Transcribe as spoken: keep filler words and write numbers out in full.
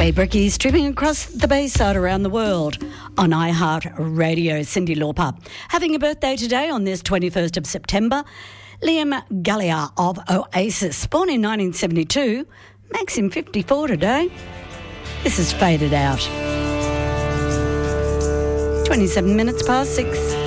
Babe Ricky streaming across the Bayside around the world on iHeartRadio. Cyndi Lauper having a birthday today on this twenty-first of September. Liam Gallagher of Oasis, born in nineteen seventy-two, makes him fifty-four today. This is Faded Out. twenty-seven minutes past six.